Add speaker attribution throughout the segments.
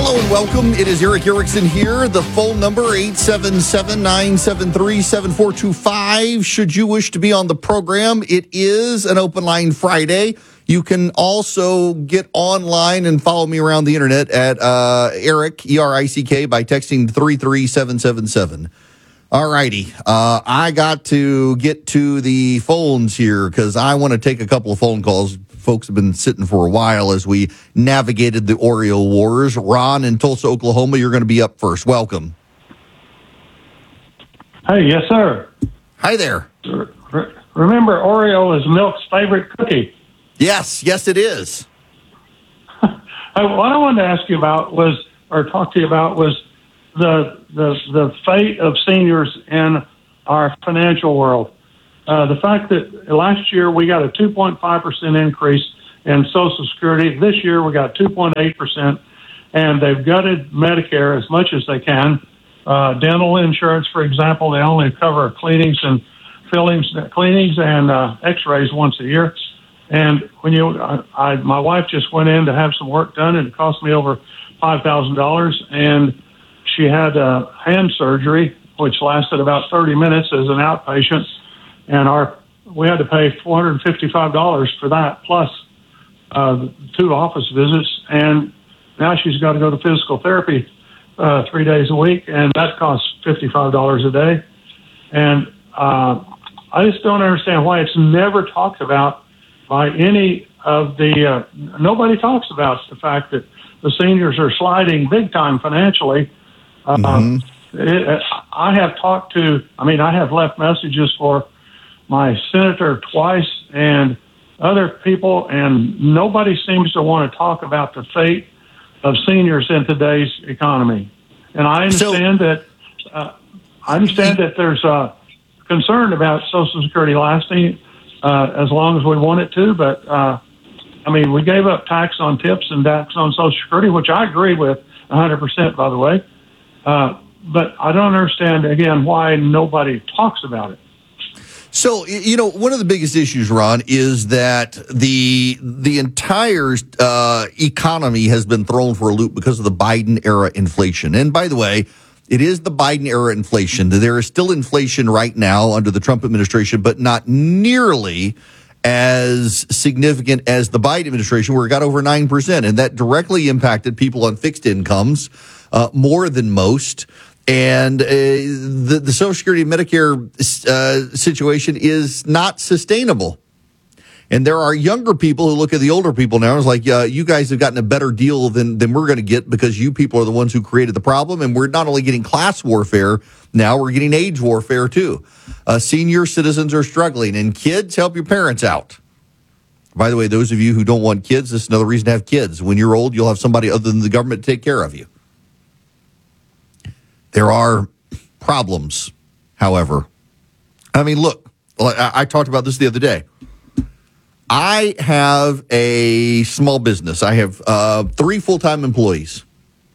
Speaker 1: Hello and welcome. It is Eric Erickson here. The phone number, 877-973-7425. Should you wish to be on the program, it is an Open Line Friday. You can also get online and follow me around the internet at Eric, E-R-I-C-K, by texting 33777. All righty. I got to get to the phones here because I want to take a couple of phone calls. Folks have been sitting for a while as we navigated the Oreo wars. Ron in Tulsa, Oklahoma, you're going to be up first. Welcome.
Speaker 2: Hey, yes, sir.
Speaker 1: Hi there.
Speaker 2: Remember, Oreo is Milk's favorite cookie.
Speaker 1: Yes, it is.
Speaker 2: What I wanted to ask you about was, or talk to you about, was the fate of seniors in our financial world. The fact that last year we got a 2.5% increase in Social Security. This year we got 2.8%, and they've gutted Medicare as much as they can. Dental insurance, for example, they only cover cleanings and X-rays once a year. And when my wife just went in to have some work done, and it cost me over $5,000, and she had hand surgery, which lasted about 30 minutes as an outpatient. And we had to pay $455 for that, plus 2 office visits. And now she's got to go to physical therapy 3 days a week, and that costs $55 a day. And I just don't understand why it's never talked about by any of the nobody talks about the fact that the seniors are sliding big time financially. I have left messages for my senator twice and other people, and nobody seems to want to talk about the fate of seniors in today's economy. And I understand that there's concern about Social Security lasting as long as we want it to, but we gave up tax on tips and tax on Social Security, which I agree with 100%, by the way. But I don't understand, again, why nobody talks about it.
Speaker 1: So, one of the biggest issues, Ron, is that the entire economy has been thrown for a loop because of the Biden-era inflation. And by the way, it is the Biden-era inflation. There is still inflation right now under the Trump administration, but not nearly as significant as the Biden administration, where it got over 9%. And that directly impacted people on fixed incomes more than most. And the Social Security Medicare situation is not sustainable. And there are younger people who look at the older people now and is like, you guys have gotten a better deal than we're going to get because you people are the ones who created the problem. And we're not only getting class warfare now, we're getting age warfare too. Senior citizens are struggling, and kids, help your parents out. By the way, those of you who don't want kids, this is another reason to have kids. When you're old, you'll have somebody other than the government to take care of you. There are problems, however. Look, I talked about this the other day. I have a small business. I have 3 full-time employees.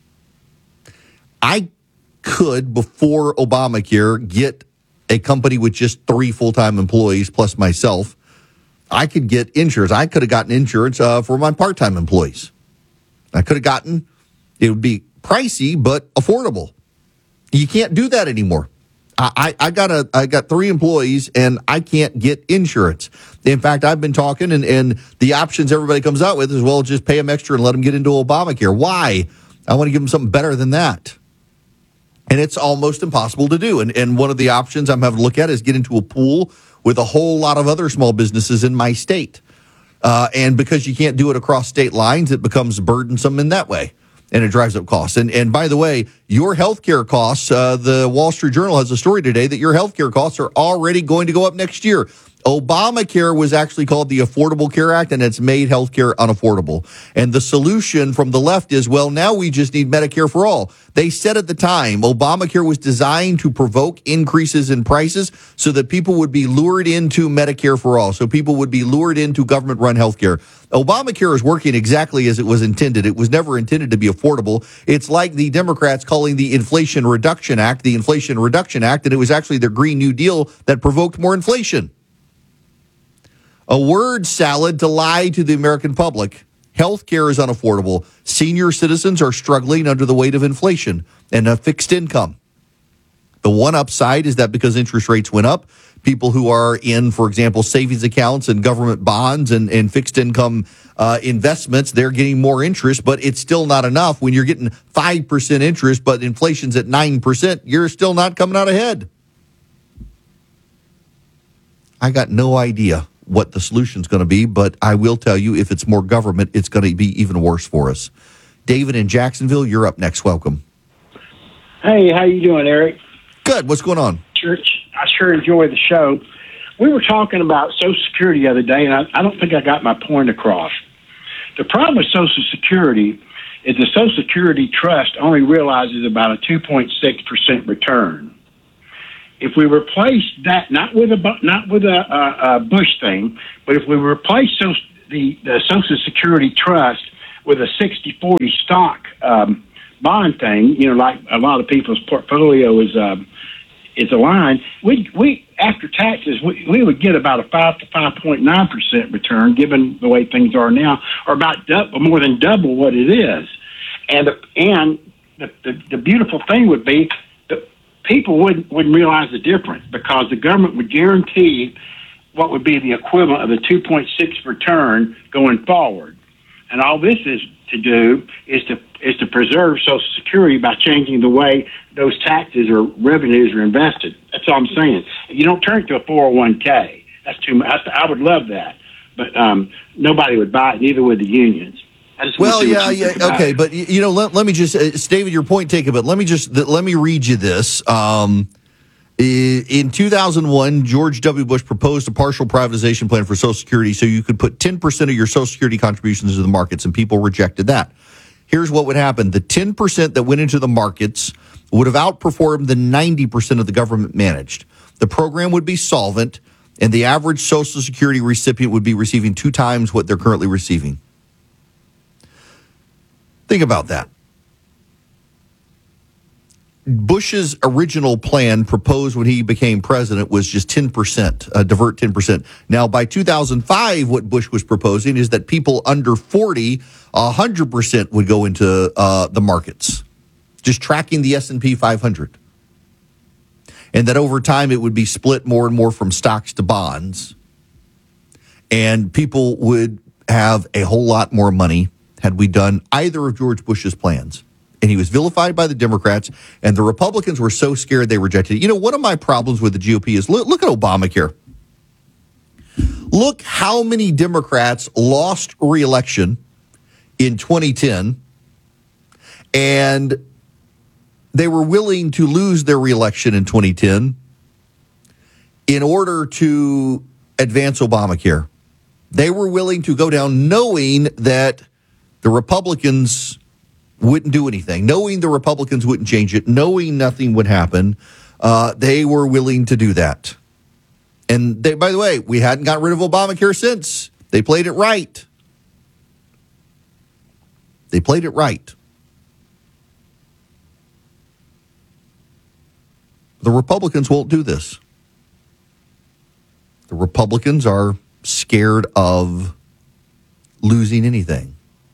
Speaker 1: I could, before Obamacare, get a company with just 3 full-time employees plus myself. I could get insurance. I could have gotten insurance for my part-time employees. I could have gotten, it would be pricey, but affordable. You can't do that anymore. I got 3 employees and I can't get insurance. In fact, I've been talking and the options everybody comes out with is, well, just pay them extra and let them get into Obamacare. Why? I want to give them something better than that. And it's almost impossible to do. And one of the options I'm having to look at is get into a pool with a whole lot of other small businesses in my state. And because you can't do it across state lines, it becomes burdensome in that way. And it drives up costs. And by the way, your health care costs, the Wall Street Journal has a story today that your health care costs are already going to go up next year. Obamacare was actually called the Affordable Care Act, and it's made health care unaffordable. And the solution from the left is, well, now we just need Medicare for all. They said at the time, Obamacare was designed to provoke increases in prices so that people would be lured into Medicare for all, so people would be lured into government-run health care. Obamacare is working exactly as it was intended. It was never intended to be affordable. It's like the Democrats calling the Inflation Reduction Act, and it was actually their Green New Deal that provoked more inflation. A word salad to lie to the American public. Healthcare is unaffordable. Senior citizens are struggling under the weight of inflation and a fixed income. The one upside is that because interest rates went up, people who are in, for example, savings accounts and government bonds and fixed income investments, they're getting more interest, but it's still not enough. When you're getting 5% interest, but inflation's at 9%, you're still not coming out ahead. I got no idea what the solution's going to be, but I will tell you, if it's more government, it's going to be even worse for us. David in Jacksonville, you're up next. Welcome.
Speaker 3: Hey, how you doing, Eric?
Speaker 1: Good. What's going on?
Speaker 3: I sure enjoy the show. We were talking about Social Security the other day, and I don't think I got my point across. The problem with Social Security is the Social Security Trust only realizes about a 2.6% return. If we replace that, not with a Bush thing, but if we replace the Social Security Trust with a 60-40 stock bond thing, like a lot of people's portfolio is aligned, we after taxes we would get about a 5 to 5.9% return, given the way things are now, or about more than double what it is. And the beautiful thing would be that people wouldn't realize the difference, because the government would guarantee what would be the equivalent of a 2.6 return going forward. And all this is to do is to preserve Social Security by changing the way those taxes or revenues are invested. That's all I'm saying. You don't turn it to a 401k. That's too much. I would love that, but nobody would buy it. Neither would the unions.
Speaker 1: Well, yeah, okay, but let me just, David, your point taken, but let me read you this. In 2001, George W. Bush proposed a partial privatization plan for Social Security so you could put 10% of your Social Security contributions into the markets, and people rejected that. Here's what would happen. The 10% that went into the markets would have outperformed the 90% of the government managed. The program would be solvent, and the average Social Security recipient would be receiving 2 times what they're currently receiving. Think about that. Bush's original plan proposed when he became president was just 10%, divert 10%. Now, by 2005, what Bush was proposing is that people under 40, 100% would go into the markets, just tracking the S&P 500. And that over time, it would be split more and more from stocks to bonds. And people would have a whole lot more money had we done either of George Bush's plans. And he was vilified by the Democrats, and the Republicans were so scared they rejected it. One of my problems with the GOP is look at Obamacare. Look how many Democrats lost re-election in 2010, and they were willing to lose their re-election in 2010 in order to advance Obamacare. They were willing to go down knowing that the Republicans wouldn't do anything, knowing the Republicans wouldn't change it, knowing nothing would happen. They were willing to do that. And by the way, we hadn't got rid of Obamacare since. They played it right. They played it right. The Republicans won't do this. The Republicans are scared of losing anything.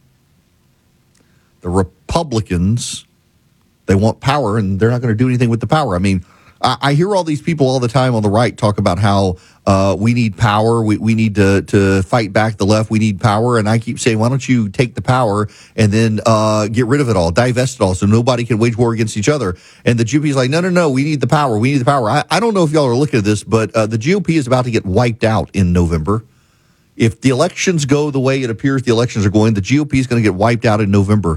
Speaker 1: The Republicans, they want power, and they're not going to do anything with the power. I mean, I hear all these people all the time on the right talk about how we need power, we need to fight back the left, we need power, and I keep saying, why don't you take the power and then get rid of it all, divest it all, so nobody can wage war against each other. And the GOP is like, no, we need the power, we need the power. I don't know if y'all are looking at this, but the GOP is about to get wiped out in November. If the elections go the way it appears the elections are going, the GOP is going to get wiped out in November.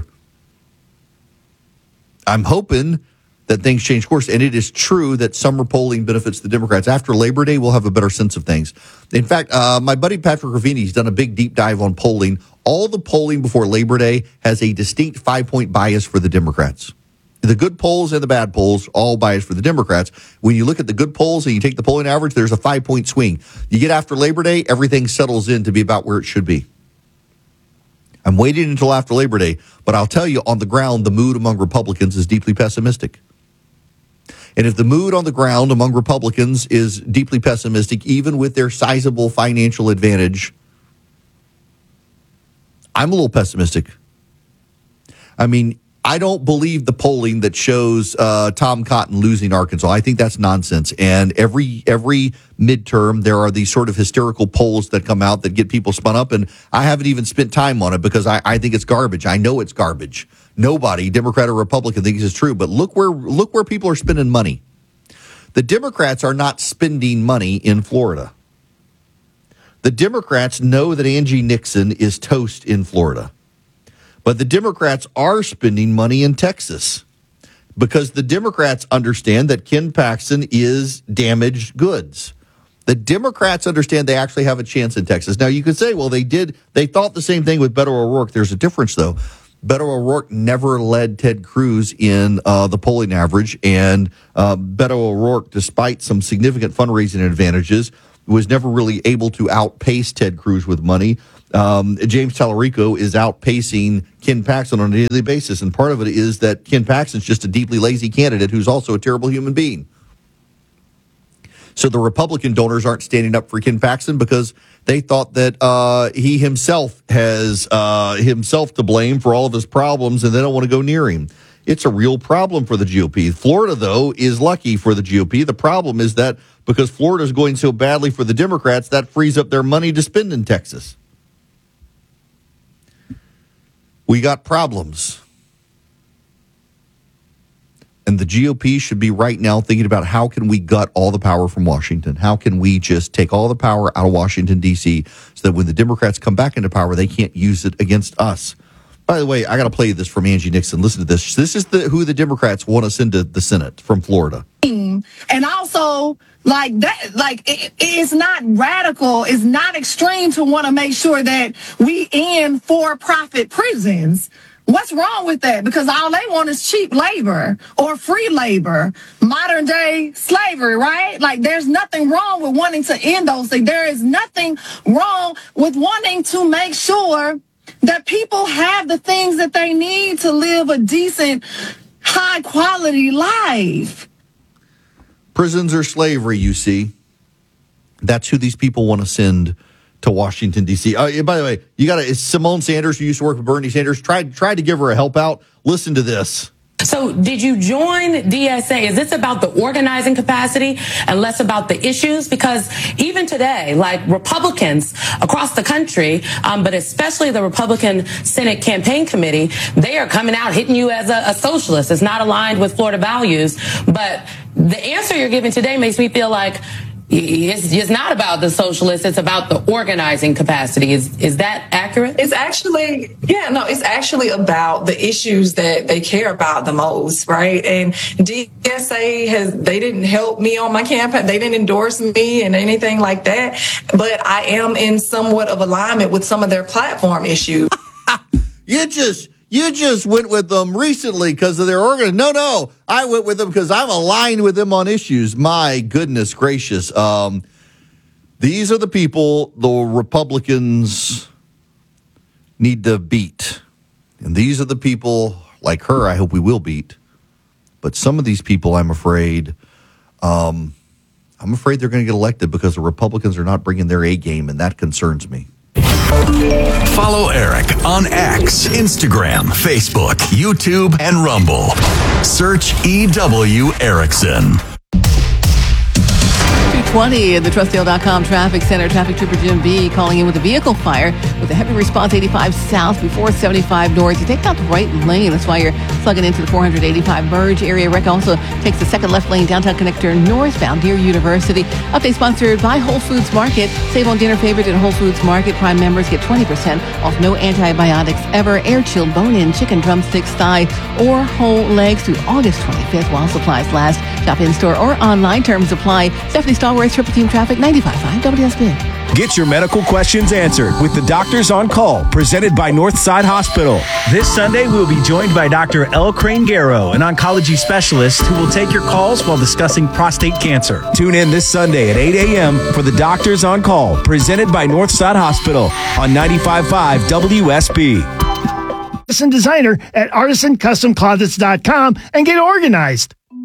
Speaker 1: I'm hoping that things change course, and it is true that summer polling benefits the Democrats. After Labor Day, we'll have a better sense of things. In fact, my buddy Patrick Ravini has done a big deep dive on polling. All the polling before Labor Day has a distinct 5-point bias for the Democrats. The good polls and the bad polls, all biased for the Democrats. When you look at the good polls and you take the polling average, there's a 5-point swing. You get after Labor Day, everything settles in to be about where it should be. I'm waiting until after Labor Day, but I'll tell you, on the ground, the mood among Republicans is deeply pessimistic. And if the mood on the ground among Republicans is deeply pessimistic, even with their sizable financial advantage, I'm a little pessimistic. I mean, I don't believe the polling that shows Tom Cotton losing Arkansas. I think that's nonsense. And every midterm, there are these sort of hysterical polls that come out that get people spun up. And I haven't even spent time on it because I think it's garbage. I know it's garbage. Nobody, Democrat or Republican, thinks it's true. But look where people are spending money. The Democrats are not spending money in Florida. The Democrats know that Angie Nixon is toast in Florida. But the Democrats are spending money in Texas because the Democrats understand that Ken Paxton is damaged goods. The Democrats understand they actually have a chance in Texas. Now, you could say, well, they thought the same thing with Beto O'Rourke. There's a difference, though. Beto O'Rourke never led Ted Cruz in the polling average, and Beto O'Rourke, despite some significant fundraising advantages, was never really able to outpace Ted Cruz with money. James Tallarico is outpacing Ken Paxton on a daily basis, and part of it is that Ken Paxton's just a deeply lazy candidate who's also a terrible human being. So the Republican donors aren't standing up for Ken Paxton because they thought that he himself has himself to blame for all of his problems, and they don't want to go near him. It's a real problem for the GOP. Florida, though, is lucky for the GOP. The problem is that because Florida is going so badly for the Democrats, that frees up their money to spend in Texas. We got problems. And the GOP should be right now thinking about how can we gut all the power from Washington? How can we just take all the power out of Washington, D.C., so that when the Democrats come back into power, they can't use it against us? By the way, I got to play you this from Angie Nixon. Listen to this. This is who the Democrats want to send to the Senate from Florida.
Speaker 4: And also, it's not radical, it's not extreme to want to make sure that we end for-profit prisons. What's wrong with that? Because all they want is cheap labor or free labor, modern day slavery, right? Like, there's nothing wrong with wanting to end those things. There is nothing wrong with wanting to make sure that people have the things that they need to live a decent, high quality life.
Speaker 1: Prisons are slavery, you see. That's who these people want to send to Washington, D.C. By the way, it's Simone Sanders, who used to work with Bernie Sanders, tried to give her a help out. Listen to this.
Speaker 5: So did you join DSA? Is this about the organizing capacity and less about the issues? Because even today, like Republicans across the country, but especially the Republican Senate Campaign Committee, they are coming out hitting you as a socialist. It's not aligned with Florida values. But the answer you're giving today makes me feel like it's not about the socialists, it's about the organizing capacity. Is that accurate?
Speaker 6: It's actually about the issues that they care about the most, right? And DSA they didn't help me on my campaign. They didn't endorse me and anything like that. But I am in somewhat of alignment with some of their platform issues.
Speaker 1: You just went with them recently because of their organ. No, I went with them because I'm aligned with them on issues. My goodness gracious. These are the people the Republicans need to beat. And these are the people like her I hope we will beat. But some of these people, I'm afraid they're going to get elected because the Republicans are not bringing their A game, and that concerns me.
Speaker 7: Follow Eric on X, Instagram, Facebook, YouTube, and Rumble. Search EW Erickson.
Speaker 8: 220 at the Trustdale.com Traffic Center. Traffic Trooper Jim B calling in with a vehicle fire with a heavy response 85 south before 75 north. You take out the right lane. That's why you're plugging into the 485 Burge area. Wreck also takes the second left lane downtown connector northbound near University. Update sponsored by Whole Foods Market. Save on dinner favorite at Whole Foods Market. Prime members get 20% off no antibiotics ever. Air chilled bone-in chicken drumsticks, thigh, or whole legs through August 25th while supplies last. Shop in-store or online. Terms apply. Stephanie Stallworth, Triple Team Traffic, 95.5 WSB.
Speaker 9: Get your medical questions answered with the Doctors on Call, presented by Northside Hospital. This Sunday, we'll be joined by Dr. L. Crane-Garrow, an oncology specialist who will take your calls while discussing prostate cancer. Tune in this Sunday at 8 a.m. for the Doctors on Call, presented by Northside Hospital on 95.5 WSB.
Speaker 10: Artisan designer at ArtisanCustomClosets.com and get organized.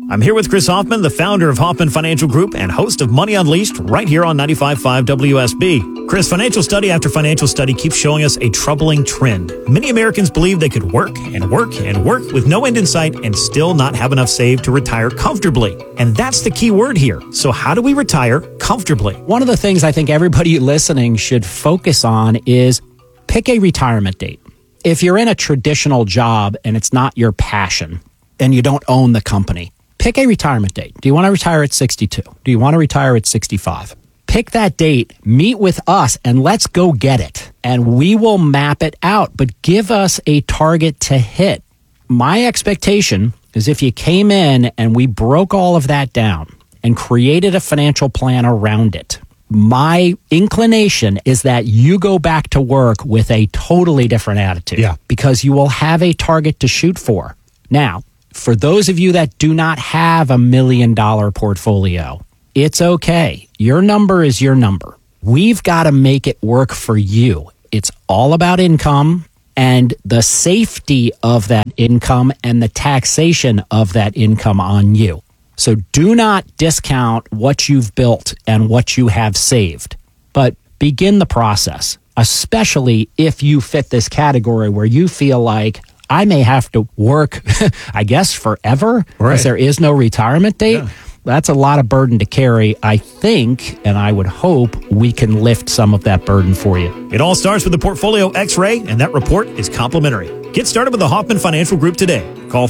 Speaker 10: I'm here with Chris Hoffman, the founder of Hoffman Financial Group and host of Money Unleashed right here on 95.5 WSB. Chris, financial study after financial study keeps showing us a troubling trend. Many Americans believe they could work and work and work with no end in sight and still not have enough saved to retire comfortably. And that's the key word here. So how do we retire comfortably?
Speaker 11: One of the things I think everybody listening should focus on is pick a retirement date. If you're in a traditional job and it's not your passion and you don't own the company, pick a retirement date. Do you want to retire at 62? Do you want to retire at 65? Pick that date, meet with us, and let's go get it. And we will map it out, but give us a target to hit. My expectation is if you came in and we broke all of that down and created a financial plan around it, my inclination is that you go back to work with a totally different attitude. Yeah. Because you will have a target to shoot for. Now, for those of you that do not have $1 million portfolio, it's okay. Your number is your number. We've got to make it work for you. It's all about income and the safety of that income and the taxation of that income on you. So do not discount what you've built and what you have saved, but begin the process, especially if you fit this category where you feel like I may have to work, I guess, forever because there is no retirement date. Yeah. That's a lot of burden to carry. I think, and I would hope, we can lift some of that burden for you.
Speaker 10: It all starts with the Portfolio X-Ray, and that report is complimentary. Get started with the Hoffman Financial Group today. Call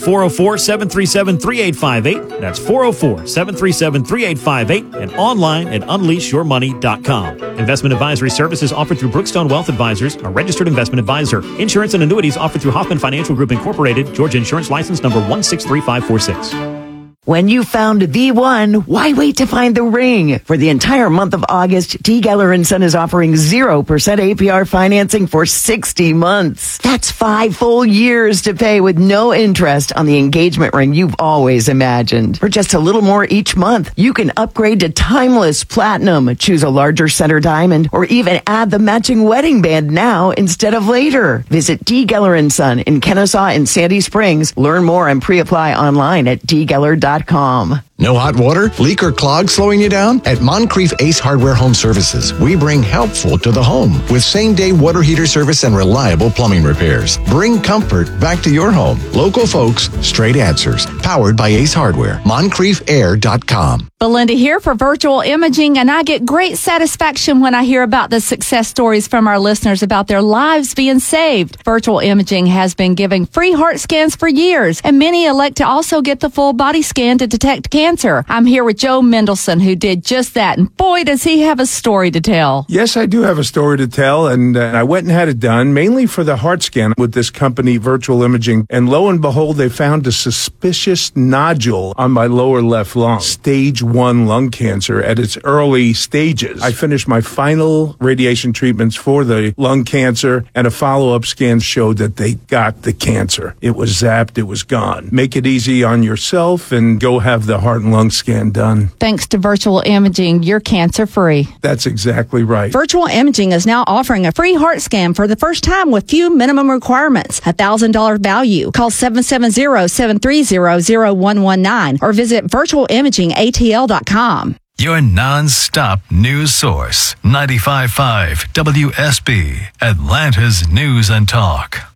Speaker 10: 404-737-3858. That's 404-737-3858 and online at unleashyourmoney.com. Investment advisory services offered through Brookstone Wealth Advisors, a registered investment advisor. Insurance and annuities offered through Hoffman Financial Group Incorporated, Georgia Insurance License number 163546.
Speaker 12: When you found the one, why wait to find the ring? For the entire month of August, T. Geller & Son is offering 0% APR financing for 60 months. That's 5 full years to pay with no interest on the engagement ring you've always imagined. For just a little more each month, you can upgrade to Timeless Platinum, choose a larger center diamond, or even add the matching wedding band now instead of later. Visit T. Geller & Son in Kennesaw and Sandy Springs. Learn more and pre-apply online at tgeller.com.
Speaker 13: No hot water, leak, or clog slowing you down? At Moncrief Ace Hardware Home Services, we bring helpful to the home with same-day water heater service and reliable plumbing repairs. Bring comfort back to your home. Local folks, straight answers. Powered by Ace Hardware. MoncriefAir.com.
Speaker 14: Belinda here for Virtual Imaging, and I get great satisfaction when I hear about the success stories from our listeners about their lives being saved. Virtual Imaging has been giving free heart scans for years, and many elect to also get the full body scan to detect cancer. I'm here with Joe Mendelson, who did just that, and boy, does he have a story to tell.
Speaker 15: Yes, I do have a story to tell, and I went and had it done, mainly for the heart scan with this company, Virtual Imaging, and lo and behold, they found a suspicious nodule on my lower left lung, stage 1 lung cancer at its early stages. I finished my final radiation treatments for the lung cancer, and a follow-up scan showed that they got the cancer. It was zapped, it was gone. Make it easy on yourself and go have the heart and lung scan done.
Speaker 14: Thanks to Virtual Imaging, you're cancer-free.
Speaker 15: That's exactly right.
Speaker 14: Virtual Imaging is now offering a free heart scan for the first time with few minimum requirements. $1,000 value. Call 770-730-0119 or visit virtualimagingatl.com.
Speaker 7: Your non-stop news source. 95.5 WSB, Atlanta's News and Talk.